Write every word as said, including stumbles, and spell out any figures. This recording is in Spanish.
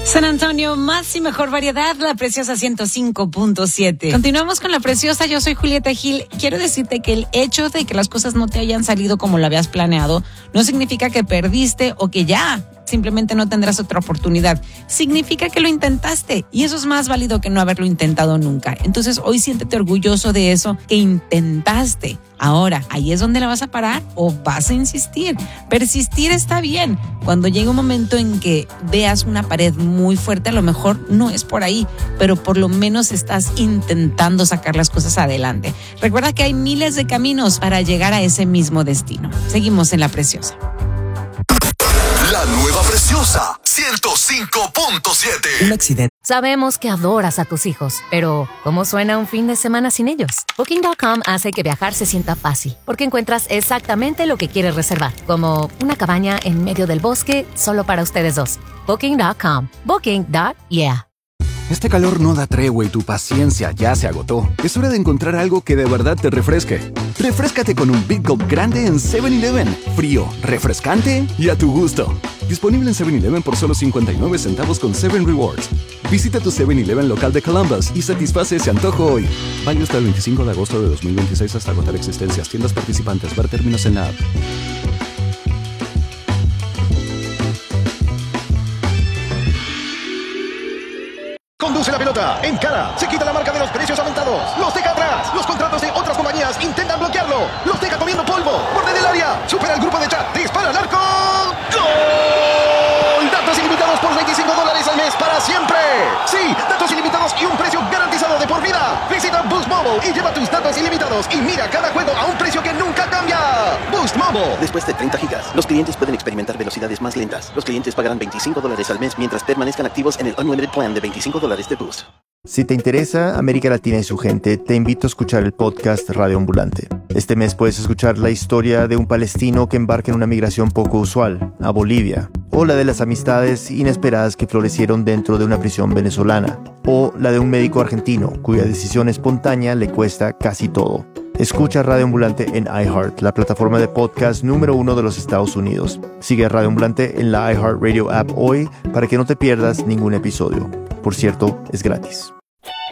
San Antonio, más y mejor variedad, La Preciosa ciento cinco punto siete. Continuamos con La Preciosa, yo soy Julieta Gil. Quiero decirte que el hecho de que las cosas no te hayan salido como lo habías planeado no significa que perdiste o que ya simplemente no tendrás otra oportunidad. Significa que lo intentaste y eso es más válido que no haberlo intentado nunca. Entonces hoy siéntete orgulloso de eso que intentaste. Ahora, ¿ahí es donde la vas a parar o vas a insistir? Persistir está bien. Cuando llegue un momento en que veas una pared muy fuerte, a lo mejor no es por ahí, pero por lo menos estás intentando sacar las cosas adelante. Recuerda que hay miles de caminos para llegar a ese mismo destino. Seguimos en La Preciosa. La nueva Preciosa ciento cinco punto siete. Un accidente. Sabemos que adoras a tus hijos, pero ¿cómo suena un fin de semana sin ellos? Booking punto com hace que viajar se sienta fácil, porque encuentras exactamente lo que quieres reservar, como una cabaña en medio del bosque solo para ustedes dos. Booking punto com. Booking. Yeah. Este calor no da tregua y tu paciencia ya se agotó. Es hora de encontrar algo que de verdad te refresque. Refréscate con un Big Gulp grande en seven eleven. Frío, refrescante y a tu gusto. Disponible en seven eleven por solo cincuenta y nueve centavos con seven Rewards. Visita tu seven eleven local de Columbus y satisface ese antojo hoy. Válido hasta el veinticinco de agosto de dos mil veintiséis hasta agotar existencias. Tiendas participantes. Ver términos en la app. Conduce la pelota, encara, se quita la marca de los precios aumentados, los deja atrás, los contratos de otras compañías intentan bloquearlo, los deja comiendo polvo, borde del área, supera el grupo de chat, dispara al arco, ¡gol! Datos ilimitados por veinticinco dólares al mes para siempre. Sí, datos ilimitados y un precio garantizado de por vida. Visita Boost Mobile y lleva tus datos ilimitados y mira cada juego a un precio que nunca cambia. Boost Mobile. Después de treinta gigas, los clientes pueden experimentar velocidades más lentas. Los clientes pagarán veinticinco dólares al mes mientras permanezcan activos en el Unlimited Plan de veinticinco dólares de Boost. Si te interesa América Latina y su gente, te invito a escuchar el podcast Radio Ambulante. Este mes puedes escuchar la historia de un palestino que embarca en una migración poco usual, a Bolivia, o la de las amistades inesperadas que florecieron dentro de una prisión venezolana, o la de un médico argentino cuya decisión espontánea le cuesta casi todo. Escucha Radio Ambulante en iHeart, la plataforma de podcast número uno de los Estados Unidos. Sigue a Radio Ambulante en la iHeartRadio app hoy para que no te pierdas ningún episodio. Por cierto, es gratis.